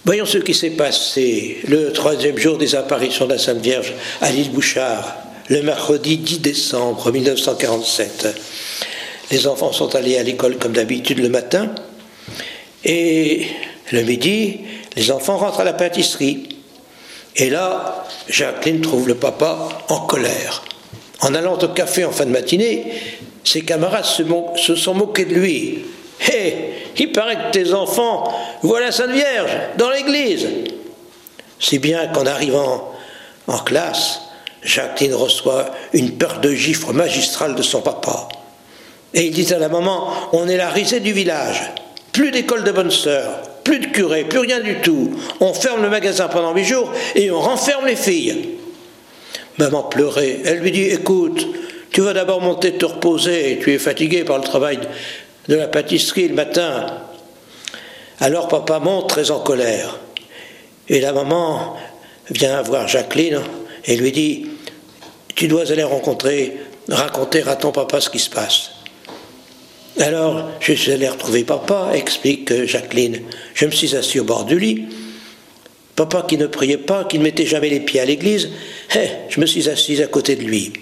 Voyons ce qui s'est passé le 3e jour des apparitions de la Sainte Vierge à l'île Bouchard, le mercredi 10 décembre 1947. Les enfants sont allés à l'école comme d'habitude le matin, et le midi, les enfants rentrent à la pâtisserie. Et là, Jacqueline trouve le papa en colère. En allant au café en fin de matinée, ses camarades se sont moqués de lui. « Hé, il paraît que tes enfants voient la Sainte Vierge dans l'église !» Si bien qu'en arrivant en classe, Jacqueline reçoit une paire de gifles magistrales de son papa. Et il dit à la maman, on est la risée du village. Plus d'école de bonnes sœurs, plus de curé, plus rien du tout. On ferme le magasin pendant 8 jours et on renferme les filles. Maman pleurait. Elle lui dit, écoute, tu vas d'abord monter te reposer. Tu es fatigué par le travail de la pâtisserie le matin. Alors papa monte très en colère. Et la maman vient voir Jacqueline et lui dit, tu dois aller raconter à ton papa ce qui se passe. Alors, je suis allé retrouver papa, explique Jacqueline. Je me suis assis au bord du lit. Papa qui ne priait pas, qui ne mettait jamais les pieds à l'église, je me suis assise à côté de lui.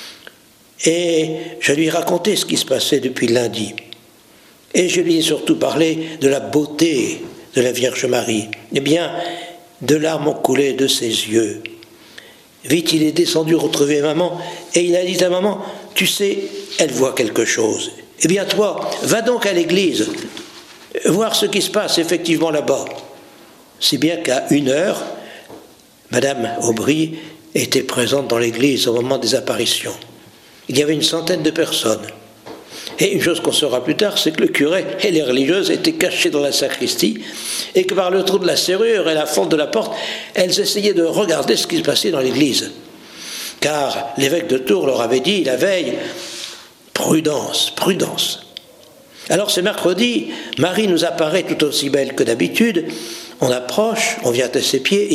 Et je lui ai raconté ce qui se passait depuis lundi. Et je lui ai surtout parlé de la beauté de la Vierge Marie. Eh bien, de larmes ont coulé de ses yeux. Vite, il est descendu retrouver maman et il a dit à maman, tu sais, elle voit quelque chose. Eh bien toi, va donc à l'église, voir ce qui se passe effectivement là-bas. Si bien qu'à 1h, Madame Aubry était présente dans l'église au moment des apparitions. Il y avait une centaine de personnes. Et une chose qu'on saura plus tard, c'est que le curé et les religieuses étaient cachés dans la sacristie et que par le trou de la serrure et la fente de la porte, elles essayaient de regarder ce qui se passait dans l'église. Car l'évêque de Tours leur avait dit la veille, prudence, prudence. Alors ce mercredi, Marie nous apparaît tout aussi belle que d'habitude. On approche, on vient à ses pieds